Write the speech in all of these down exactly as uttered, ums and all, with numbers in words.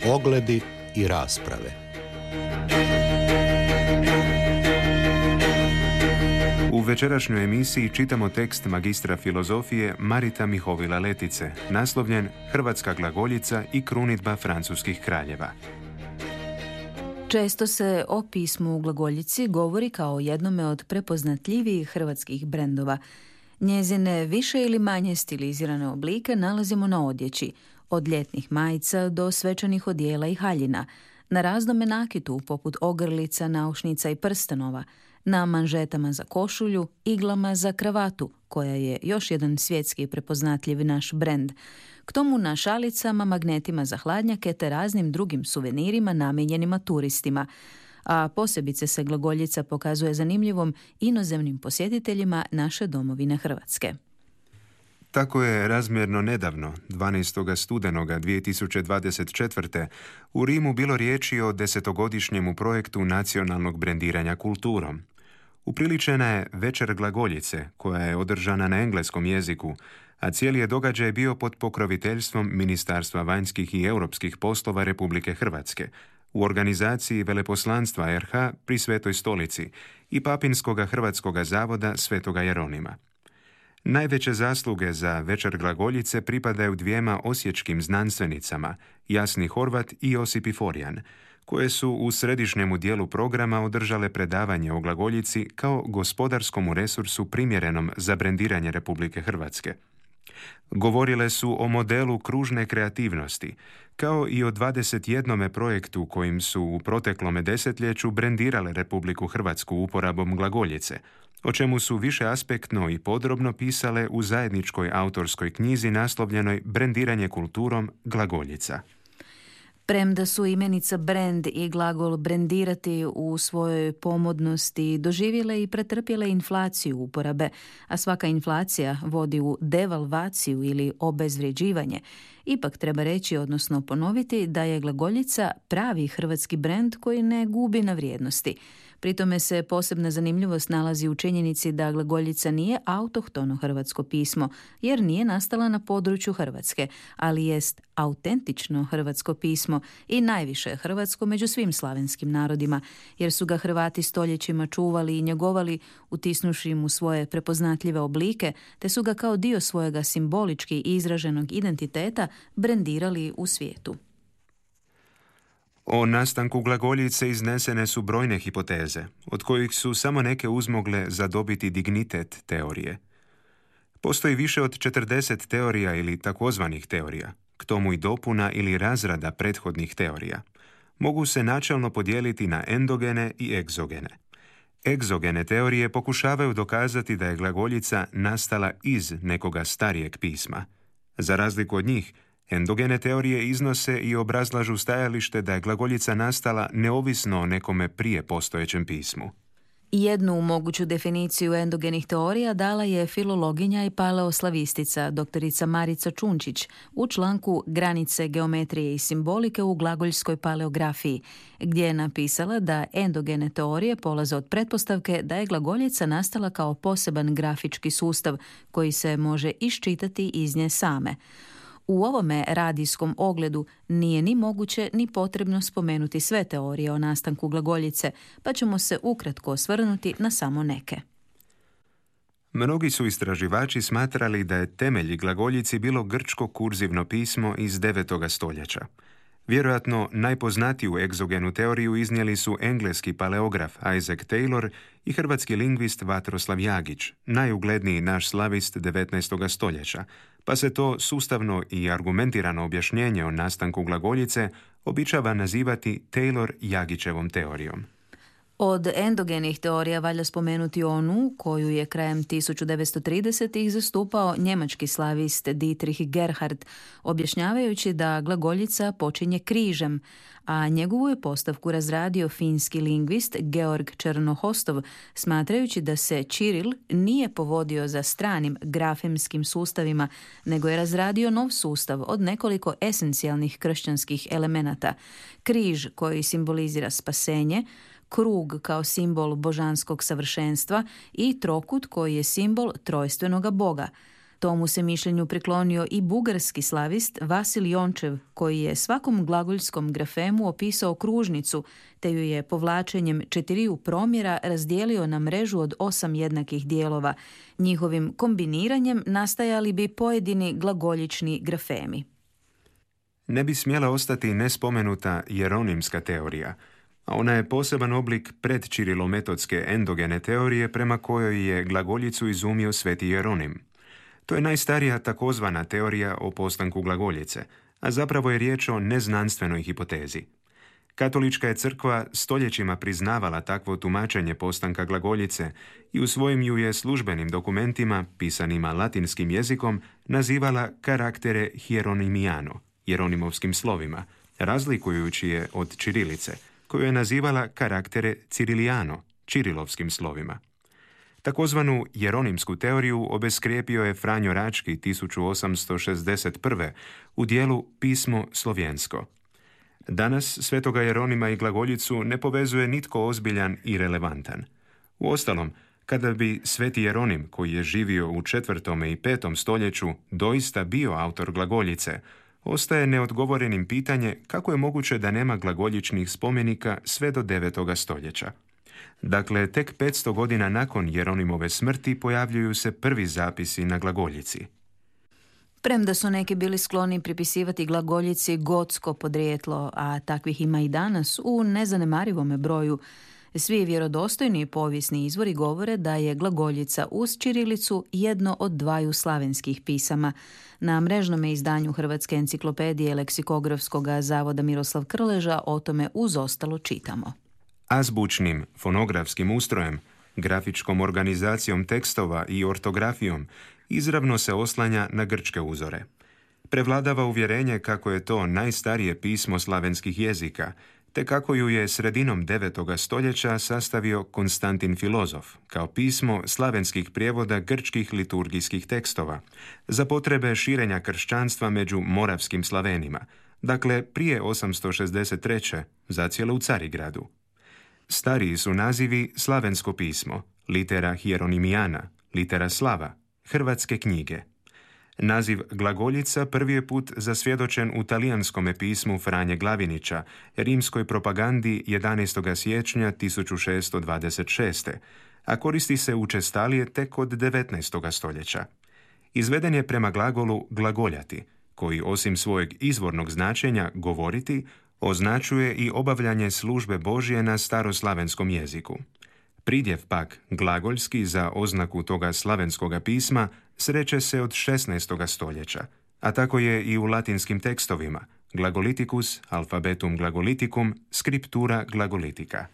Ogledi i rasprave. U večerašnjoj emisiji čitamo tekst magistra filozofije Marita Mihovila Letice, naslovljen Hrvatska glagoljica i krunidba francuskih kraljeva. Često se o pismu u glagoljici govori kao jednome od prepoznatljivijih hrvatskih brendova. Njezine više ili manje stilizirane oblike nalazimo na odjeći, od ljetnih majica do svečanih odijela i haljina, na raznome nakitu poput ogrlica, naušnica i prstenova, na manžetama za košulju, iglama za kravatu, koja je još jedan svjetski prepoznatljiv naš brend. K tomu na šalicama, magnetima za hladnjake te raznim drugim suvenirima namijenjenima turistima, a posebice se glagoljica pokazuje zanimljivom inozemnim posjetiteljima naše domovine Hrvatske. Tako je razmjerno nedavno, dvanaestog studenoga dvije tisuće dvadeset četvrte. u Rimu bilo riječi o desetogodišnjemu projektu nacionalnog brendiranja kulturom. Upriličena je Večer glagoljice, koja je održana na engleskom jeziku, a cijeli je događaj bio pod pokroviteljstvom Ministarstva vanjskih i europskih poslova Republike Hrvatske, u organizaciji Veleposlanstva er ha pri Svetoj stolici i Papinskoga hrvatskoga zavoda Svetoga Jeronima. Najveće zasluge za Večer glagoljice pripadaju dvijema osječkim znanstvenicama, Jasni Horvat i Josip Iforijan, koje su u središnjemu dijelu programa održale predavanje o glagoljici kao gospodarskom resursu primjerenom za brendiranje Republike Hrvatske. Govorile su o modelu kružne kreativnosti, kao i o dvadeset jednom projektu kojim su u proteklome desetljeću brendirale Republiku Hrvatsku uporabom glagoljice, o čemu su više aspektno i podrobno pisale u zajedničkoj autorskoj knjizi naslovljenoj Brendiranje kulturom glagoljica. Premda su imenica brend i glagol brendirati u svojoj pomodnosti doživjele i pretrpjele inflaciju uporabe, a svaka inflacija vodi u devalvaciju ili obezvrjeđivanje, ipak treba reći, odnosno ponoviti, da je glagoljica pravi hrvatski brend koji ne gubi na vrijednosti. Pri tome se posebna zanimljivost nalazi u činjenici da glagoljica nije autohtono hrvatsko pismo, jer nije nastala na području Hrvatske, ali jest autentično hrvatsko pismo i najviše hrvatsko među svim slavenskim narodima, jer su ga Hrvati stoljećima čuvali i njegovali, utisnuši mu svoje prepoznatljive oblike, te su ga kao dio svojega simbolički izraženog identiteta brendirali u svijetu. O nastanku glagoljice iznesene su brojne hipoteze, od kojih su samo neke uzmogle zadobiti dignitet teorije. Postoji više od četrdeset teorija ili takozvanih teorija, k tomu i dopuna ili razrada prethodnih teorija. Mogu se načelno podijeliti na endogene i egzogene. Egzogene teorije pokušavaju dokazati da je glagoljica nastala iz nekoga starijeg pisma. Za razliku od njih, endogene teorije iznose i obrazlažu stajalište da je glagoljica nastala neovisno o nekome prije postojećem pismu. Jednu moguću definiciju endogenih teorija dala je filologinja i paleoslavistica doktorica Marica Čunčić u članku Granice geometrije i simbolike u glagoljskoj paleografiji, gdje je napisala da endogene teorije polaze od pretpostavke da je glagoljica nastala kao poseban grafički sustav koji se može iščitati iz nje same. U ovome radijskom ogledu nije ni moguće ni potrebno spomenuti sve teorije o nastanku glagoljice, pa ćemo se ukratko osvrnuti na samo neke. Mnogi su istraživači smatrali da je temelj glagoljici bilo grčko kurzivno pismo iz devetoga stoljeća. Vjerojatno najpoznatiju egzogenu teoriju iznijeli su engleski paleograf Isaac Taylor i hrvatski lingvist Vatroslav Jagić, najugledniji naš slavist devetnaestog stoljeća, pa se to sustavno i argumentirano objašnjenje o nastanku glagoljice običava nazivati Taylor-Jagićevom teorijom. Od endogenih teorija valja spomenuti onu koju je krajem tisuću devetsto tridesetih zastupao njemački slavist Dietrich Gerhard, objašnjavajući da glagoljica počinje križem, a njegovu je postavku razradio finski lingvist Georg Černohostov, smatrajući da se Čiril nije povodio za stranim grafemskim sustavima, nego je razradio nov sustav od nekoliko esencijalnih kršćanskih elemenata: križ koji simbolizira spasenje, krug kao simbol božanskog savršenstva i trokut koji je simbol trojstvenoga Boga. Tomu se mišljenju priklonio i bugarski slavist Vasil Jončev, koji je svakom glagoljskom grafemu opisao kružnicu, te ju je povlačenjem četiriju promjera razdijelio na mrežu od osam jednakih dijelova. Njihovim kombiniranjem nastajali bi pojedini glagoljični grafemi. Ne bi smjela ostati nespomenuta jeronimska teorija, a ona je poseban oblik predčirilometodske endogene teorije prema kojoj je glagoljicu izumio sveti Jeronim. To je najstarija takozvana teorija o postanku glagoljice, a zapravo je riječ o neznanstvenoj hipotezi. Katolička je crkva stoljećima priznavala takvo tumačenje postanka glagoljice i u svojim ju je službenim dokumentima, pisanima latinskim jezikom, nazivala karaktere hieronimiano, jeronimovskim slovima, razlikujući je od čirilice, koju je nazivala karaktere cirilijano, čirilovskim slovima. Takozvanu jeronimsku teoriju obeskrijepio je Franjo Rački tisuću osamsto šezdeset prve u dijelu Pismo slovensko. Danas svetoga Jeronima i glagoljicu ne povezuje nitko ozbiljan i relevantan. Uostalom, kada bi sveti Jeronim, koji je živio u četvrtom i petom stoljeću, doista bio autor glagoljice, ostaje neodgovorenim pitanje kako je moguće da nema glagoljičnih spomenika sve do devetoga stoljeća. Dakle, tek petsto godina nakon Jeronimove smrti pojavljuju se prvi zapisi na glagoljici. Premda su neki bili skloni pripisivati glagoljici gotsko podrijetlo, a takvih ima i danas u nezanemarivome broju, svi vjerodostojni povijesni izvori govore da je glagoljica uz ćirilicu jedno od dvaju slavenskih pisama. Na mrežnom izdanju Hrvatske enciklopedije Leksikografskog zavoda Miroslav Krleža o tome uz ostalo čitamo. Azbučnim, fonografskim ustrojem, grafičkom organizacijom tekstova i ortografijom izravno se oslanja na grčke uzore. Prevladava uvjerenje kako je to najstarije pismo slavenskih jezika, te kako ju je sredinom devetoga stoljeća sastavio Konstantin Filozof kao pismo slavenskih prijevoda grčkih liturgijskih tekstova za potrebe širenja kršćanstva među moravskim Slavenima, dakle prije osamsto šezdeset treće zacijelo u Carigradu. Stariji su nazivi slavensko pismo, litera hieronimijana, litera slava, hrvatske knjige. Naziv glagoljica prvi je put zasvjedočen u talijanskome pismu Franje Glavinića, rimskoj propagandi jedanaestog siječnja tisuću šessto dvadeset šeste. a koristi se učestalije tek od devetnaestog stoljeća. Izveden je prema glagolu glagoljati, koji osim svojeg izvornog značenja govoriti, označuje i obavljanje službe Božje na staroslavenskom jeziku. Pridjev pak glagoljski za oznaku toga slavenskoga pisma sreće se od šesnaestog stoljeća, a tako je i u latinskim tekstovima glagoliticus, alfabetum glagoliticum, scriptura glagolitica.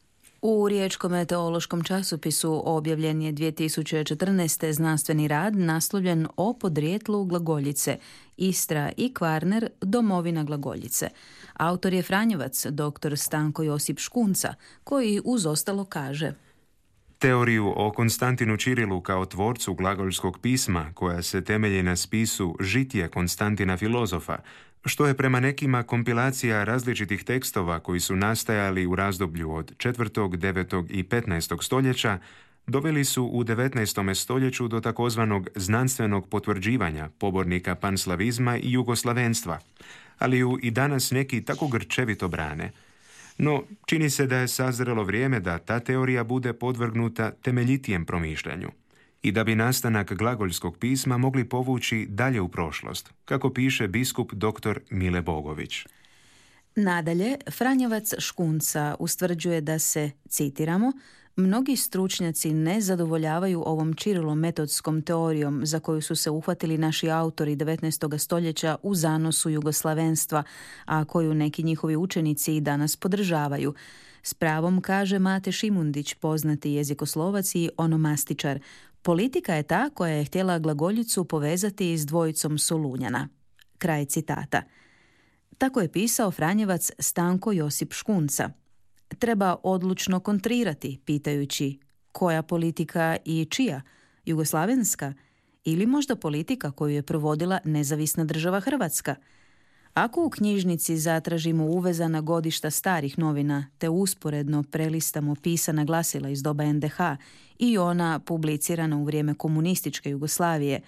U Riječkom meteorološkom časopisu objavljen je dvije tisuće četrnaeste. znanstveni rad naslovljen o podrijetlu glagoljice, Istra i Kvarner, domovina glagoljice. Autor je Franjevac, doktor Stanko Josip Škunca, koji uz ostalo kaže: Teoriju o Konstantinu Čirilu kao tvorcu glagoljskog pisma, koja se temelji na spisu Žitije Konstantina Filozofa, što je prema nekima kompilacija različitih tekstova koji su nastajali u razdoblju od četvrtog, devetog i petnaestog stoljeća, doveli su u devetnaestom stoljeću do takozvanog znanstvenog potvrđivanja pobornika panslavizma i jugoslavenstva, ali ju i danas neki tako grčevito brane. No, čini se da je sazrelo vrijeme da ta teorija bude podvrgnuta temeljitijem promišljanju i da bi nastanak glagoljskog pisma mogli povući dalje u prošlost, kako piše biskup doktor Mile Bogović. Nadalje, Franjevac Škunca ustvrđuje da se, citiramo, mnogi stručnjaci ne zadovoljavaju ovom čirilometodskom teorijom za koju su se uhvatili naši autori devetnaestog stoljeća u zanosu jugoslavenstva, a koju neki njihovi učenici i danas podržavaju. S pravom kaže Mate Šimundić, poznati jezikoslovac i onomastičar. Politika je ta koja je htjela glagoljicu povezati s dvojicom Solunjana. Kraj citata. Tako je pisao Franjevac Stanko Josip Škunca. Treba odlučno kontrirati, pitajući koja politika i čija, jugoslavenska ili možda politika koju je provodila nezavisna država Hrvatska. Ako u knjižnici zatražimo uvezana godišta starih novina te usporedno prelistamo pisana glasila iz doba en de ha i ona publicirana u vrijeme komunističke Jugoslavije,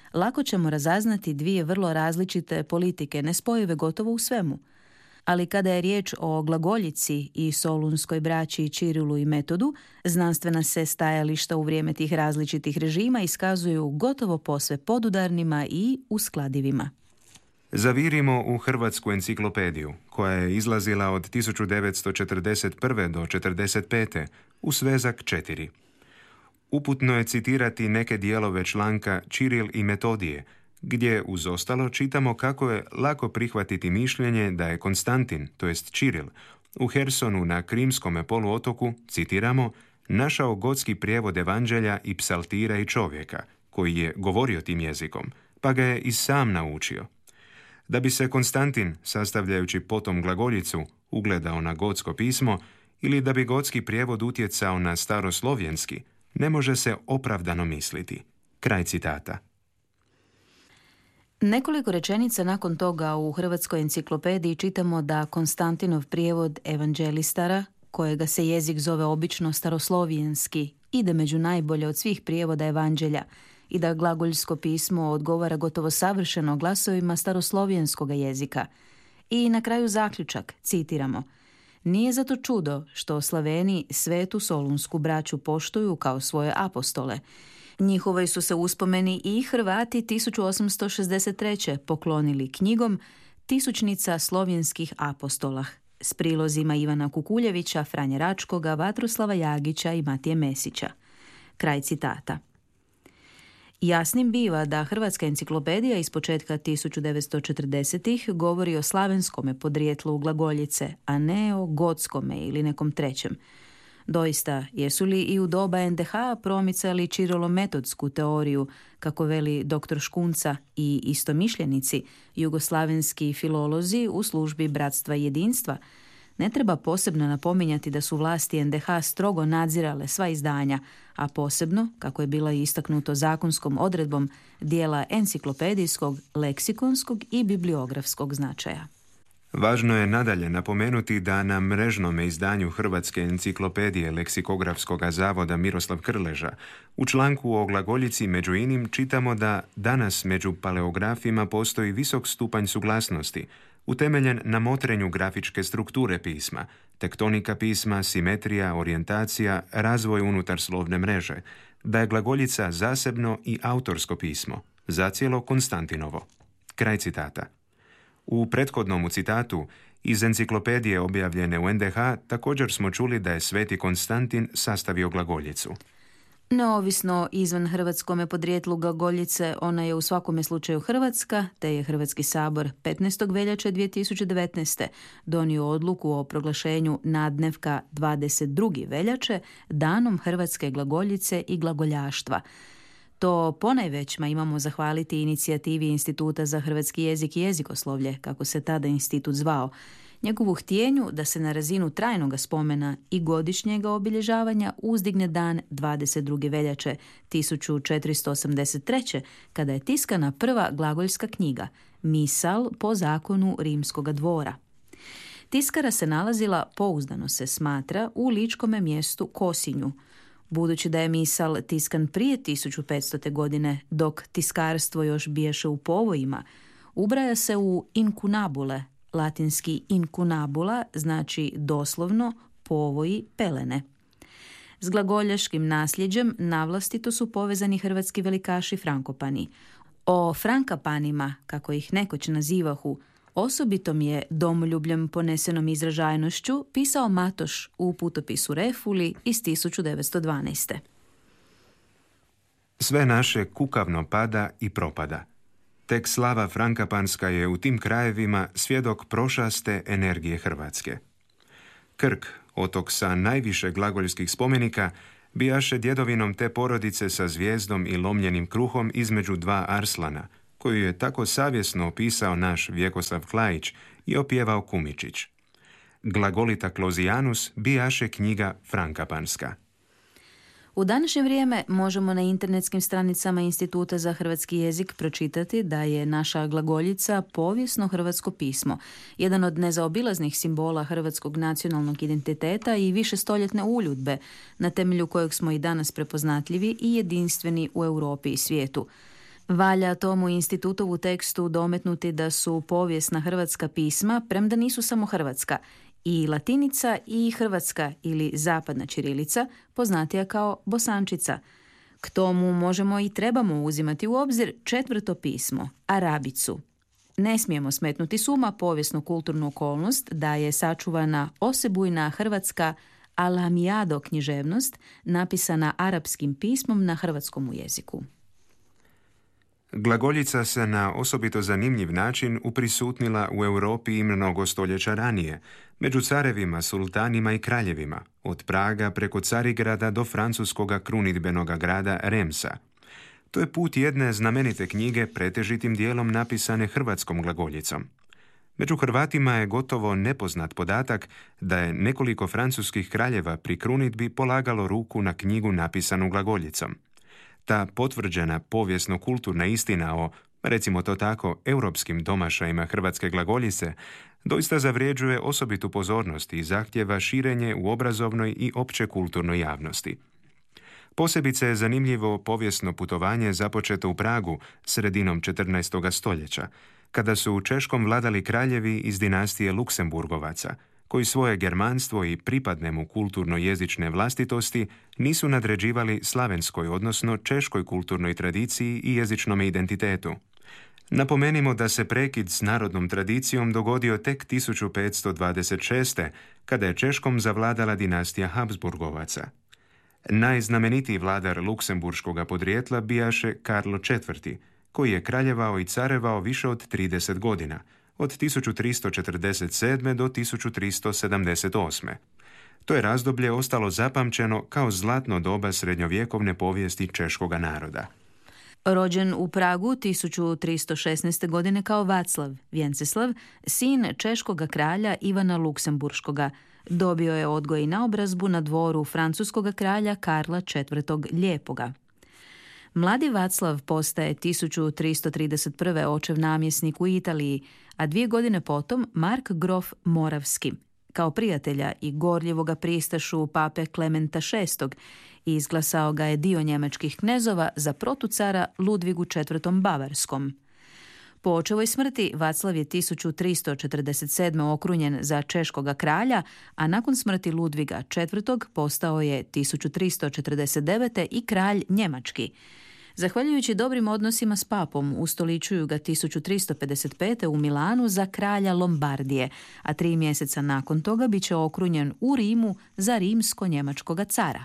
lako ćemo razaznati dvije vrlo različite politike, nespojive gotovo u svemu. Ali kada je riječ o glagoljici i solunskoj braći Čirilu i Metodu, znanstvena se stajališta u vrijeme tih različitih režima iskazuju gotovo posve podudarnima i uskladivima. Zavirimo u Hrvatsku enciklopediju, koja je izlazila od tisuću devetsto četrdeset prve do četrdeset pete u svezak četiri. Uputno je citirati neke dijelove članka Čiril i Metodije, gdje uz ostalo čitamo kako je lako prihvatiti mišljenje da je Konstantin, to jest Čiril, u Hersonu na Krimskome poluotoku, citiramo, našao gotski prijevod evanđelja i psaltira i čovjeka, koji je govorio tim jezikom, pa ga je i sam naučio. Da bi se Konstantin, sastavljajući potom glagoljicu, ugledao na gotsko pismo ili da bi gotski prijevod utjecao na staroslovenski, ne može se opravdano misliti. Kraj citata. Nekoliko rečenica nakon toga u Hrvatskoj enciklopediji čitamo da Konstantinov prijevod evanđelistara, kojega se jezik zove obično staroslovenski, ide među najbolje od svih prijevoda evanđelja i da glagoljsko pismo odgovara gotovo savršeno glasovima staroslovenskog jezika. I na kraju zaključak, citiramo, nije zato čudo što Slaveni svetu solunsku braću poštuju kao svoje apostole. Njihovoj su se uspomeni i Hrvati tisuću osamsto šezdeset treće poklonili knjigom Tisućnica slovenskih apostola s prilozima Ivana Kukuljevića, Franje Račkoga, Vatroslava Jagića i Matije Mesića. Kraj citata. Jasnim biva da Hrvatska enciklopedija iz početka tisuću devetsto četrdesetih govori o slavenskome podrijetlu glagoljice, a ne o gotskome ili nekom trećem. Doista, jesu li i u doba en de ha promicali čirolometodsku teoriju, kako veli doktor Škunca, i istomišljenici, jugoslavenski filolozi u službi bratstva i jedinstva? Ne treba posebno napominjati da su vlasti en de ha strogo nadzirale sva izdanja, a posebno, kako je bilo istaknuto zakonskom odredbom, dijela enciklopedijskog, leksikonskog i bibliografskog značaja. Važno je nadalje napomenuti da na mrežnom izdanju Hrvatske enciklopedije Leksikografskog zavoda Miroslav Krleža u članku o glagoljici među inim čitamo da danas među paleografima postoji visok stupanj suglasnosti, utemeljen na motrenju grafičke strukture pisma, tektonika pisma, simetrija, orijentacija, razvoj unutar slovne mreže, da je glagoljica zasebno i autorsko pismo, zacijelo Konstantinovo. Kraj citata. U prethodnom citatu iz enciklopedije objavljene u en de ha također smo čuli da je sveti Konstantin sastavio glagoljicu. Neovisno izvan hrvatskome podrijetlu glagoljice, ona je u svakome slučaju hrvatska, te je Hrvatski sabor petnaestog veljače dvije tisuće devetnaeste. donio odluku o proglašenju nadnevka dvadeset druge veljače danom hrvatske glagoljice i glagoljaštva. To ponajvećma imamo zahvaliti inicijativi Instituta za hrvatski jezik i jezikoslovlje, kako se tada institut zvao, njegovu htjenju da se na razinu trajnog spomena i godišnjega obilježavanja uzdigne dan dvadeset druge veljače tisuću četiristo osamdeset treće. kada je tiskana prva glagoljska knjiga, Misal po zakonu Rimskoga dvora. Tiskara se nalazila, pouzdano se smatra, u ličkome mjestu Kosinju. Budući da je Misal tiskan prije tisuću petstote. godine, dok tiskarstvo još biješe u povojima, ubraja se u incunabule, latinski incunabula znači doslovno povoji pelene. S glagoljaškim nasljeđem navlastito su povezani hrvatski velikaši Frankopani. O Frankapanima, kako ih nekoć nazivahu, osobitom je domoljubljem ponesenom izražajnošću pisao Matoš u putopisu Refuli iz tisuću devetsto dvanaeste. Sve naše kukavno pada i propada. Tek slava Frankapanska je u tim krajevima svjedok prošaste energije Hrvatske. Krk, otok sa najviše glagoljskih spomenika, bijaše djedovinom te porodice sa zvijezdom i lomljenim kruhom između dva arslana, koju je tako savjesno opisao naš Vjekoslav Klajić i opjevao Kumičić. Glagolita Klozijanus bijaše knjiga Frankapanska. U današnje vrijeme možemo na internetskim stranicama Instituta za hrvatski jezik pročitati da je naša glagoljica povijesno hrvatsko pismo, jedan od nezaobilaznih simbola hrvatskog nacionalnog identiteta i višestoljetne uljudbe, na temelju kojeg smo i danas prepoznatljivi i jedinstveni u Europi i svijetu. Valja tomu institutovu tekstu dometnuti da su povijesna hrvatska pisma, premda nisu samo hrvatska, i latinica i hrvatska ili zapadna ćirilica, poznatija kao bosančica. K tomu možemo i trebamo uzimati u obzir četvrto pismo, arabicu. Ne smijemo smetnuti suma povijesnu kulturnu okolnost da je sačuvana osebujna hrvatska Alhamijado književnost napisana arapskim pismom na hrvatskom jeziku. Glagoljica se na osobito zanimljiv način uprisutnila u Europi i mnogo stoljeća ranije, među carevima, sultanima i kraljevima, od Praga preko Carigrada do francuskoga krunidbenoga grada Remsa. To je put jedne znamenite knjige pretežitim dijelom napisane hrvatskom glagoljicom. Među Hrvatima je gotovo nepoznat podatak da je nekoliko francuskih kraljeva pri krunidbi polagalo ruku na knjigu napisanu glagoljicom. Ta potvrđena povijesno-kulturna istina o, recimo to tako, europskim domašajima hrvatske glagoljice doista zavređuje osobitu pozornost i zahtjeva širenje u obrazovnoj i opće kulturnoj javnosti. Posebice je zanimljivo povijesno putovanje započeto u Pragu sredinom četrnaestog stoljeća, kada su u Češkom vladali kraljevi iz dinastije Luksemburgovaca, koji svoje germanstvo i pripadne mu kulturno-jezične vlastitosti nisu nadređivali slavenskoj, odnosno češkoj kulturnoj tradiciji i jezičnom identitetu. Napomenimo da se prekid s narodnom tradicijom dogodio tek tisuću petsto dvadeset šeste. kada je Češkom zavladala dinastija Habsburgovaca. Najznamenitiji vladar luksemburškoga podrijetla bijaše Karlo četvrti, koji je kraljevao i carevao više od trideset godina, od tisuću tristo četrdeset sedme. do tisuću tristo sedamdeset osme. To je razdoblje ostalo zapamćeno kao zlatno doba srednjovjekovne povijesti češkoga naroda. Rođen u Pragu tisuću tristo šesnaeste. godine kao Vaclav Vjenceslav, sin češkoga kralja Ivana Luksemburškoga, dobio je odgoj i naobrazbu na dvoru francuskoga kralja Karla četvrtog. Lijepoga. Mladi Vaclav postaje tisuću tristo trideset prve. očev namjesnik u Italiji, a dvije godine potom Mark Grof Moravski, kao prijatelja i gorljivoga pristašu pape Klementa šestog. Izglasao ga je dio njemačkih knezova za protucara Ludvigu četvrtom. Bavarskom. Po očevoj smrti Vaclav je tisuću tristo četrdeset sedme. okrunjen za češkoga kralja, a nakon smrti Ludviga četvrtog. postao je tisuću tristo četrdeset devete. i kralj njemački. Zahvaljujući dobrim odnosima s papom, ustoličuju ga tisuću tristo pedeset pete. u Milanu za kralja Lombardije, a tri mjeseca nakon toga bit će okrunjen u Rimu za rimsko-njemačkoga cara.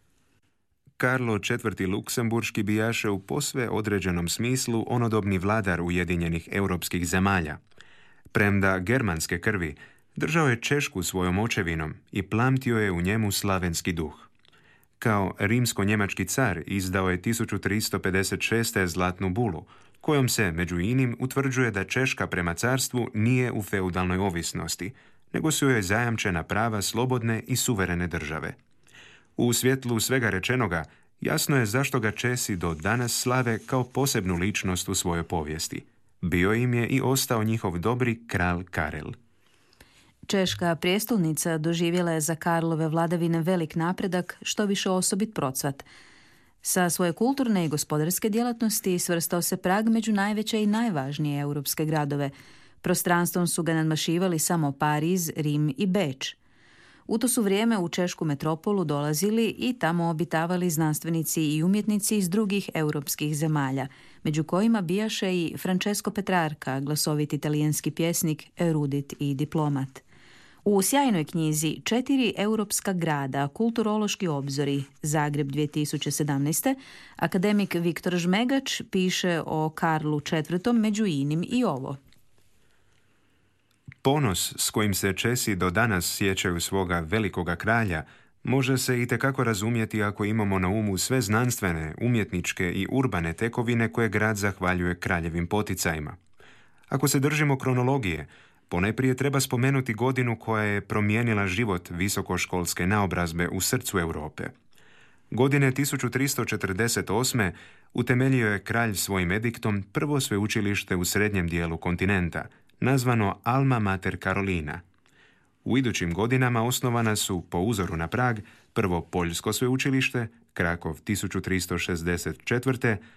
Karlo četvrti. Luksemburški bijaše u posve određenom smislu onodobni vladar ujedinjenih europskih zemalja. Premda germanske krvi, držao je Češku svojom očevinom i plamtio je u njemu slavenski duh. Kao rimsko-njemački car izdao je tisuću tristo pedeset šeste. zlatnu bulu, kojom se među inim utvrđuje da Češka prema carstvu nije u feudalnoj ovisnosti, nego su joj zajamčena prava slobodne i suverene države. U svjetlu svega rečenoga, jasno je zašto ga Česi do danas slave kao posebnu ličnost u svojoj povijesti. Bio im je i ostao njihov dobri kralj Karel. Češka prijestolnica doživjela je za Karlove vladavine velik napredak, što više osobit procvat. Sa svoje kulturne i gospodarske djelatnosti svrstao se Prag među najveće i najvažnije europske gradove. Prostranstvom su ga nadmašivali samo Pariz, Rim i Beč. U to su vrijeme u češku metropolu dolazili i tamo obitavali znanstvenici i umjetnici iz drugih europskih zemalja, među kojima bijaše i Francesco Petrarca, glasoviti italijanski pjesnik, erudit i diplomat. U sjajnoj knjizi Četiri europska grada, kulturološki obzori, Zagreb dvije tisuće sedamnaeste. akademik Viktor Žmegač piše o Karlu četvrtom. među inim i ovo. Ponos s kojim se Česi do danas sjećaju svoga velikoga kralja može se itekako razumjeti ako imamo na umu sve znanstvene, umjetničke i urbane tekovine koje grad zahvaljuje kraljevim poticajima. Ako se držimo kronologije, ponajprije treba spomenuti godinu koja je promijenila život visokoškolske naobrazbe u srcu Europe. Godine tisuću tristo četrdeset osme. utemeljio je kralj svojim ediktom prvo sveučilište u srednjem dijelu kontinenta, nazvano Alma Mater Carolina. U idućim godinama osnovana su, po uzoru na Prag, prvo Poljsko sveučilište, Krakov tisuću tristo šezdeset četvrte.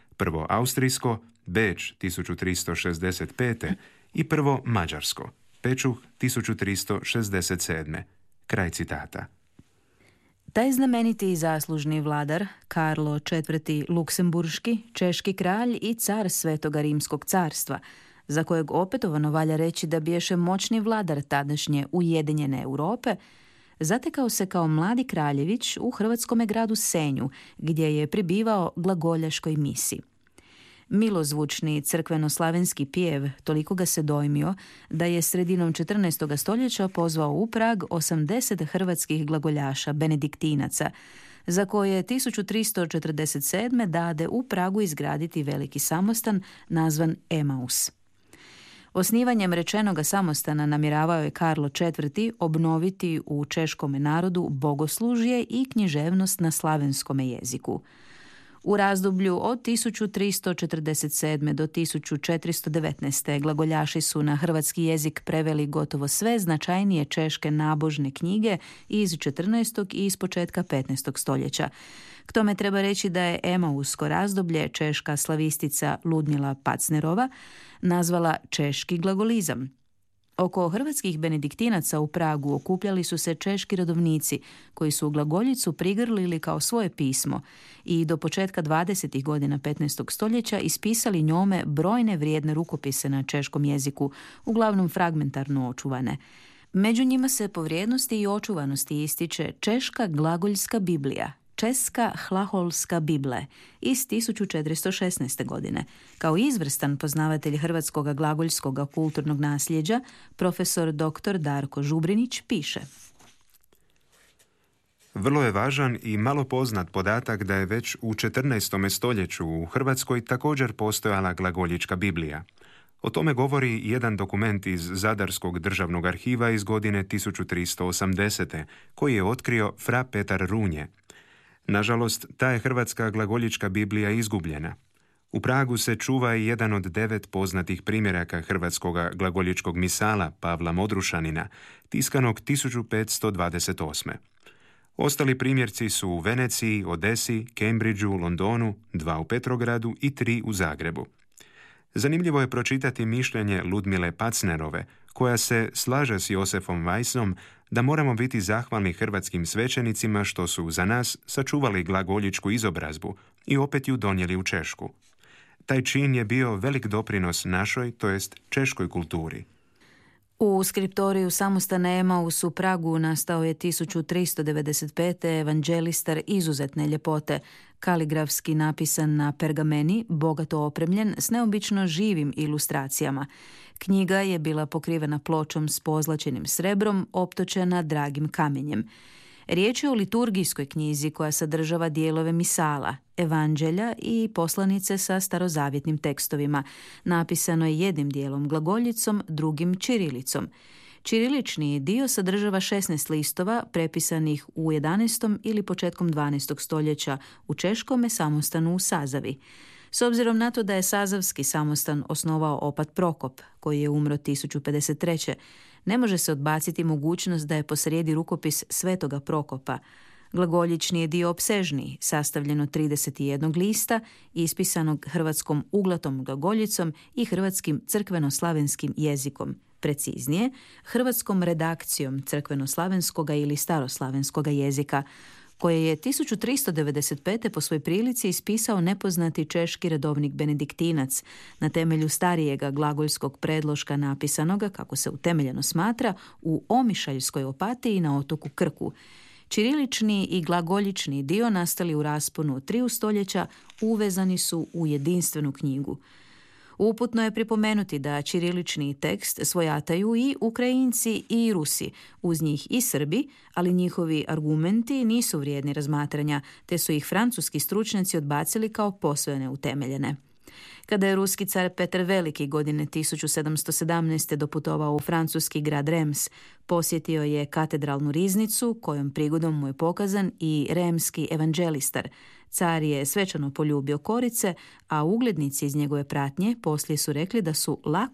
prvo austrijsko, Beč tisuću tristo šezdeset pete i prvo mađarsko, Pečuh tisuću tristo šezdeset sedme. Kraj citata. Taj znameniti i zaslužni vladar, Karlo četvrti. Luksemburški, češki kralj i car Svetoga Rimskog carstva, za kojeg opetovano valja reći da biješe moćni vladar tadašnje ujedinjene Europe, zatekao se kao mladi kraljević u hrvatskome gradu Senju, gdje je pribivao glagoljaškoj misi. Milozvučni crkveno-slavenski pjev toliko ga se dojmio da je sredinom četrnaestog stoljeća pozvao u Prag osamdeset hrvatskih glagoljaša, benediktinaca, za koje je tisuću tristo četrdeset sedme dade u Pragu izgraditi veliki samostan nazvan Emaus. Osnivanjem rečenoga samostana namjeravao je Karlo četvrti. obnoviti u češkome narodu bogoslužje i književnost na slavenskome jeziku. U razdoblju od tisuću tristo četrdeset sedme do tisuću četiristo devetnaeste. glagoljaši su na hrvatski jezik preveli gotovo sve značajnije češke nabožne knjige iz četrnaestog i iz početka petnaestog stoljeća. K tome treba reći da je Emausko razdoblje češka slavistica Ludmila Pacnerova nazvala češki glagolizam. Oko hrvatskih benediktinaca u Pragu okupljali su se češki redovnici koji su glagoljicu prigrlili kao svoje pismo i do početka dvadesetih godina petnaestog stoljeća ispisali njome brojne vrijedne rukopise na češkom jeziku, uglavnom fragmentarno očuvane. Među njima se po vrijednosti i očuvanosti ističe češka glagoljska Biblija, Česka hlaholska Bible iz tisuću četiristo šesnaeste. godine. Kao izvrstan poznavatelj hrvatskog glagoljskog kulturnog nasljeđa, profesor doktor Darko Žubrinić piše: Vrlo je važan i malo poznat podatak da je već u četrnaestom stoljeću u Hrvatskoj također postojala glagoljička Biblija. O tome govori jedan dokument iz Zadarskog državnog arhiva iz godine tisuću tristo osamdesete. koji je otkrio fra Petar Runje. Nažalost, ta je hrvatska glagoljička Biblija izgubljena. U Pragu se čuva i jedan od devet poznatih primjeraka hrvatskog glagoljičkog misala Pavla Modrušanina, tiskanog tisuću petsto dvadeset osme. Ostali primjerci su u Veneciji, Odesi, Cambridgeu, Londonu, dva u Petrogradu i tri u Zagrebu. Zanimljivo je pročitati mišljenje Ludmile Pacnerove, koja se slaže s Josefom Weissom da moramo biti zahvalni hrvatskim svećenicima što su za nas sačuvali glagoljičku izobrazbu i opet ju donijeli u Češku. Taj čin je bio velik doprinos našoj, to jest češkoj kulturi. U skriptoriju samostana Emaus u Pragu nastao je tisuću tristo devedeset pete. evanđelistar izuzetne ljepote, kaligrafski napisan na pergameni, bogato opremljen s neobično živim ilustracijama. Knjiga je bila pokrivena pločom s pozlačenim srebrom, optočena dragim kamenjem. Riječ je o liturgijskoj knjizi koja sadržava dijelove misala, evanđelja i poslanice sa starozavjetnim tekstovima. Napisano je jednim dijelom glagoljicom, drugim ćirilicom. Ćirilični dio sadržava šesnaest listova prepisanih u jedanaestom ili početkom dvanaestog stoljeća u češkome samostanu u Sazavi. S obzirom na to da je sazavski samostan osnovao opat Prokop, koji je umro tisuću pedeset treće. ne može se odbaciti mogućnost da je posrijedi rukopis Svetoga Prokopa. Glagoljični je dio opsežniji, sastavljen od trideset jedan lista, ispisanog hrvatskom uglatom glagoljicom i hrvatskim crkveno-slavenskim jezikom, preciznije, hrvatskom redakcijom crkveno-slavenskoga ili staroslavenskoga jezika, koje je tisuću tristo devedeset pete. po svojoj prilici ispisao nepoznati češki redovnik benediktinac na temelju starijega glagoljskog predloška napisanoga, kako se utemeljeno smatra, u Omišaljskoj Opatiji na otoku Krku. Ćirilični i glagoljični dio nastali u rasponu od triju stoljeća uvezani su u jedinstvenu knjigu. Uputno je pripomenuti da ćirilični tekst svojataju i Ukrajinci i Rusi, uz njih i Srbi, ali njihovi argumenti nisu vrijedni razmatranja, te su ih francuski stručnjaci odbacili kao posve neutemeljene. Kada je ruski car Petar Veliki godine tisuću sedamsto sedamnaeste. doputovao u francuski grad Reims, posjetio je katedralnu riznicu, kojom prigodom mu je pokazan i remski evanđelistar. Car je svečano poljubio korice, a uglednici iz njegove pratnje poslije su rekli da su lako